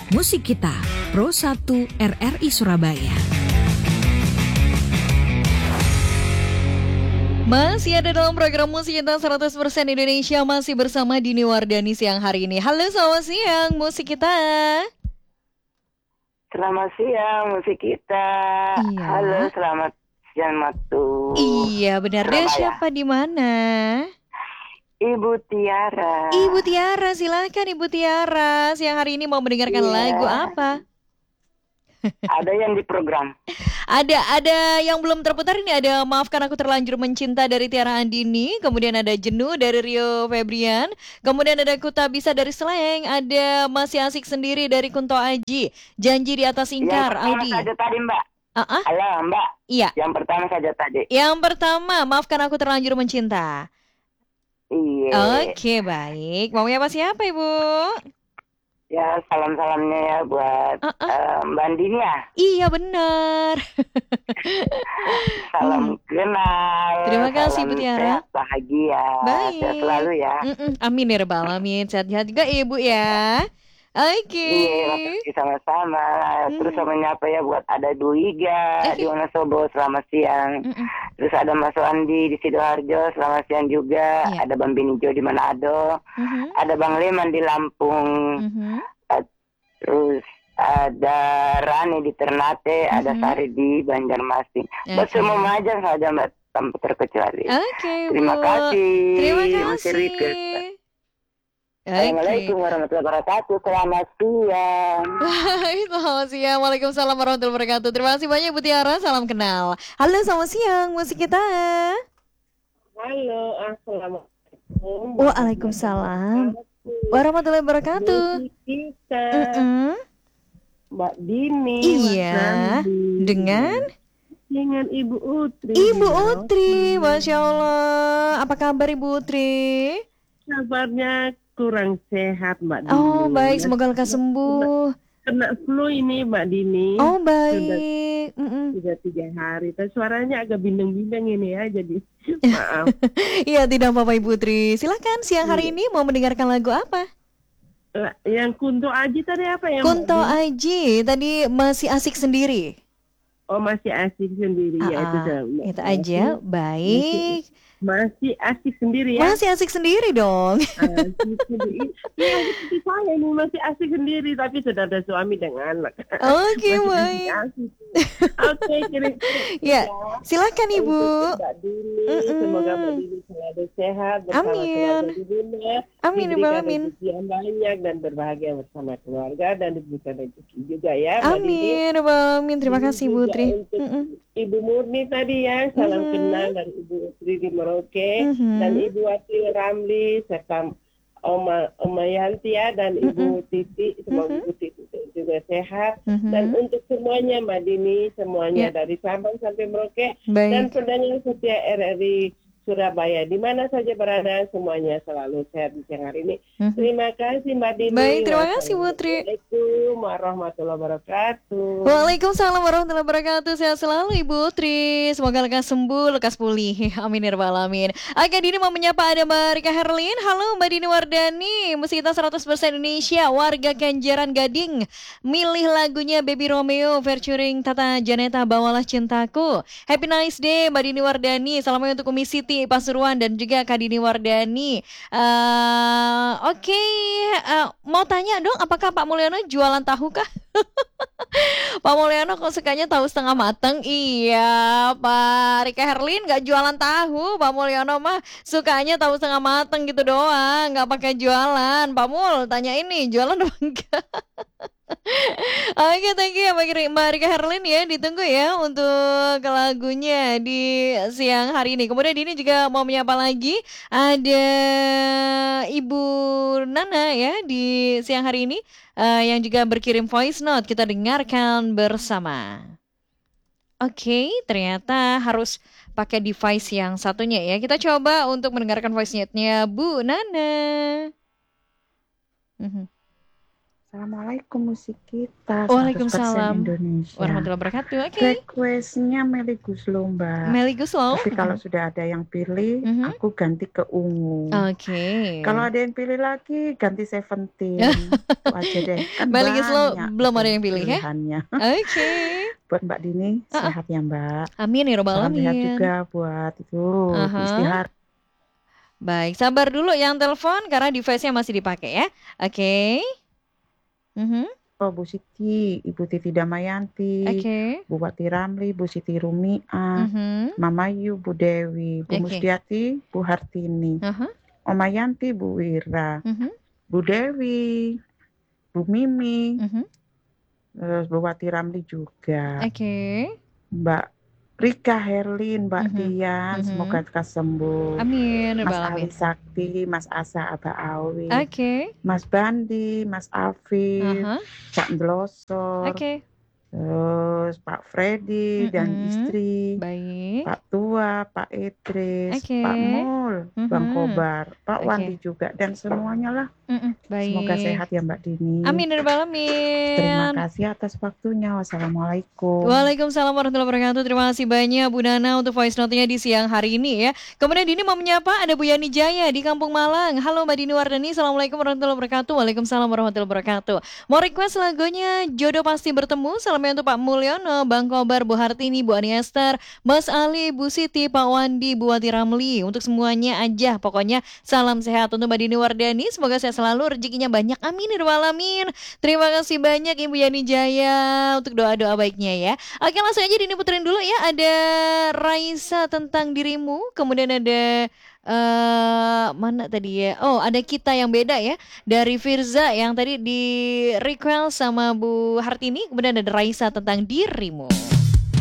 Musik Kita, Pro 1 RRI Surabaya. Masih ada dalam program Musik Kita 100% Indonesia, masih bersama Dini Wardani siang hari ini. Halo, selamat siang Musik Kita. Selamat siang Musik Kita. Iya. Halo, selamat siang waktu. Iya, benar deh. Siapa di mana? Ibu Tiara. Ibu Tiara, silakan Ibu Tiara. Siang hari ini mau mendengarkan lagu apa? Ada yang di program. Ada yang belum terputar ini, ada Maafkan Aku Terlanjur Mencinta dari Tiara Andini, kemudian ada Jenuh dari Rio Febrian, kemudian ada Ku Tak Bisa dari Slank, ada Masih Asik Sendiri dari Kunto Aji, Janji di Atas Ingkar, Audi. Yang pertama saja tadi Mbak. Halo Mbak. Iya. Yang pertama saja tadi. Yang pertama, Maafkan Aku Terlanjur Mencinta. Iya. Oke, baik. Maunya apa siapa Ibu? Ya, salam-salamnya ya buat Mbak Andini ya. Iya, benar. Salam kenal. Terima kasih Ibu Tiara. Sehat, bahagia. Baik. Sehat selalu ya. Amin ya rabbal alamin. Sehat-sehat juga Ibu ya. Oke. Iya, makasih sama-sama. Terus sama nyapa ya buat ada Duiga di Wonosobo, selamat siang. Terus ada Mas Wandi di Sidoarjo, selamat siang juga. Ada Bang Binijo di Manado. Ada Bang Leman di Lampung. Terus ada Rani di Ternate, ada Sari di Banjarmasin. Buat semua Majang saja Mbak, tanpa terkecuali. Oke, Terima kasih. Terima kasih. Assalamualaikum warahmatullahi wabarakatuh. Selamat siang. Selamat siang. Waalaikumsalam warahmatullahi wabarakatuh. Terima kasih banyak Bu Tiara. Salam kenal. Halo, selamat siang Musik Kita. Halo, assalamualaikum. Waalaikumsalam warahmatullahi wabarakatuh. Musik Kita. Mbak Dini. Iya. Dengan Ibu Utri. Ibu Utri, Masya Allah. Apa kabar Ibu Utri? Kabarnya kurang sehat Mbak Dini. Oh baik, semoga lekas sembuh. Kena flu ini Mbak Dini. Oh baik. Sudah 3 hari. Tapi suaranya agak bindeng-bindeng ini ya, jadi maaf. Iya, tidak apa-apa Ibu Tri. Silakan siang hari ini mau mendengarkan lagu apa? Yang Kunto Aji tadi apa ya? Kunto Aji tadi Masih Asik Sendiri. Oh, Masih Asik Sendiri ya itu aja. Baik. Masih asik sendiri ya? Masih asik sendiri dong. Asik sendiri. Ya, seperti saya ini masih asik sendiri, tapi sudah ada suami dan anak. Oke, baik. Oke, kira-kira. Ya, silakan Ibu. Mbak Dini, semoga Mbak Dini selalu sehat bersama keluarga di dunia. Amin, amin. Rezeki yang banyak dan berbahagia bersama keluarga dan diberikan rezeki juga ya. Amin, amin. Terima kasih Ibu Tri. Ibu Murni tadi ya, salam kenal dari Ibu Utri di Merauke, dan Ibu Wati Ramli serta Oma Yanti ya, dan Ibu Titi, semoga Ibu Titi juga sehat, dan untuk semuanya Mbak Dini, semuanya dari Sabang sampai Merauke, dan pendengar setia RRI Surabaya, di mana saja berada, semuanya selalu sehat di siang hari ini. Terima kasih Mbak Dini. Baik, terima kasih Bu Tri. Assalamualaikum warahmatullahi wabarakatuh. Waalaikumsalam warahmatullahi wabarakatuh. Sehat selalu Ibu Tri. Semoga lekas sembuh, lekas pulih. Amin ya rabbal alamin. Oke, Dini mau menyapa ada Mbak Rika Herlin. Halo Mbak Dini Wardani. Musik Kita 100% Indonesia. Warga Kenjeran Gading. Milih lagunya Baby Romeo featuring Tata Janeta, Bawalah Cintaku. Happy nice day Mbak Dini Wardani. Salamnya untuk Umi Siti Pasuruan dan juga Kak Dini Wardani. Oke, mau tanya dong, apakah Pak Mulyono jualan tahu kah? Pak Mulyono kok sukanya tahu setengah mateng? Iya, Pak Rika Herlin nggak jualan tahu. Pak Mulyono mah sukanya tahu setengah mateng gitu doang, nggak pakai jualan. Pak Mul, tanya ini jualan apa enggak? Oke, thank you ya Mbak Rika Herlin ya. Ditunggu ya untuk lagunya di siang hari ini. Kemudian ini juga mau menyapa lagi ada Ibu Nana ya di siang hari ini yang juga berkirim voice note. Kita dengarkan bersama. Oke, ternyata harus pakai device yang satunya ya. Kita coba untuk mendengarkan voice note-nya Bu Nana. Assalamualaikum musik kita 100% Waalaikumsalam Indonesia. warahmatullahi wabarakatuh. Oke. Requestnya Melly Guslo Mbak. Melly Guslo. Tapi kalau sudah ada yang pilih, aku ganti ke ungu. Oke. Kalau ada yang pilih lagi, ganti Seventeen. Itu aja deh. Kan Melly Guslo banyak belum tuh ada yang pilih ya. pilihannya. Oke. Buat Mbak Dini, sehat ya Mbak. Amin ya robbal Salam sehat alamin. juga buat itu Aha. istihara. Baik, sabar dulu yang telepon karena device-nya masih dipakai ya. Oke. Oh, Bu Siti, Ibu Titi Damayanti, Oke. Bu Wati Ramli, Bu Siti Rumia, Mama Yu, Bu Dewi, Bu Oke. Musdiati, Bu Hartini, Aha. Oma Yanti, Bu Wira, Bu Dewi, Bu Mimi, terus Bu Wati Ramli juga, Oke. Mbak Rika Herlin, Mbak Dian, semoga lekas sembuh. Amin. Mas Robbal Ali alamin. Sakti, Mas Asa Aba Awi, Oke. Mas Bandi, Mas Afif, Aha. Cak Ndlosor, Oke. terus Pak Freddy dan istri, Baik. Pak Tua, Pak Idris, Oke. Pak Mul, Bang Kobar, Pak Oke. Wandi juga, dan semuanya lah. Baik. Semoga sehat ya Mbak Dini. Amin ya robbal Terima alamin. kasih atas waktunya. Wassalamualaikum. Waalaikumsalam warahmatullahi wabarakatuh. Terima kasih banyak Bu Nana untuk voice note-nya di siang hari ini ya. Kemudian Dini mau menyapa ada Bu Yani Jaya di Kampung Malang. Halo Mbak Dini Wardani. Assalamualaikum warahmatullahi wabarakatuh. Waalaikumsalam warahmatullahi wabarakatuh. Mau request lagunya Jodoh Pasti Bertemu. Salamnya untuk Pak Mulyono, Bang Kobar, Bu Hartini, Bu Ani Esther, Mas Ali, Bu Siti, Pak Wandi, Bu Wati Ramli. Untuk semuanya aja. Pokoknya salam sehat untuk Mbak Dini Wardani. Semoga sehat selalu, rezekinya banyak. Amin ya rabbal alamin. Terima kasih banyak Ibu Yani Jaya untuk doa-doa baiknya ya. Oke, langsung aja Dini puterin dulu ya. Ada Raisa Tentang Dirimu, kemudian ada mana tadi ya? Oh, ada Kita Yang Beda ya dari Firza yang tadi di request sama Bu Hartini, kemudian ada Raisa Tentang Dirimu.